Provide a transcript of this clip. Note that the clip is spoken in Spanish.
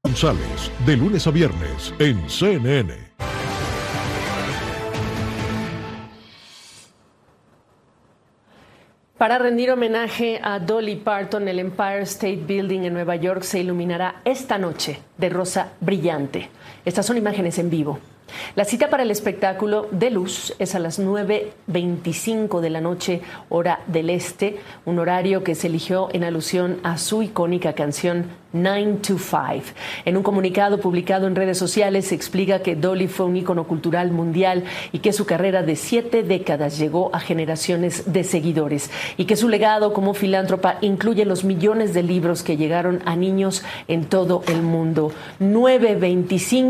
González, de lunes a viernes en CNN. Para rendir homenaje a Dolly Parton, el Empire State Building en Nueva York se iluminará esta noche de rosa brillante. Estas son imágenes en vivo. La cita para el espectáculo de luz es a las 9:25 de la noche, hora del este, un horario que se eligió en alusión a su icónica canción 9 to 5. En un comunicado publicado en redes sociales se explica que Dolly fue un ícono cultural mundial y que su carrera de 7 décadas llegó a generaciones de seguidores y que su legado como filántropa incluye los millones de libros que llegaron a niños en todo el mundo. 9:25